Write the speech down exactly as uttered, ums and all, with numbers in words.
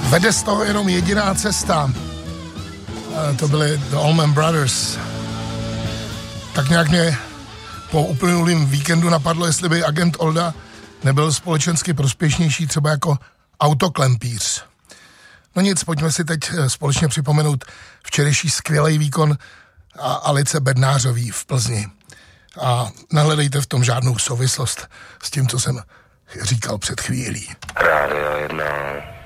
Vede z toho jenom jediná cesta. To byly The Allman Brothers. Tak nějak mě po uplynulým víkendu napadlo, jestli by agent Olda nebyl společensky prospěšnější třeba jako autoklempíř. No nic, pojďme si teď společně připomenout včerejší skvělý výkon Alice Bednářový v Plzni. A nehledejte v tom žádnou souvislost s tím, co jsem říkal před chvílí. Rádio jedna.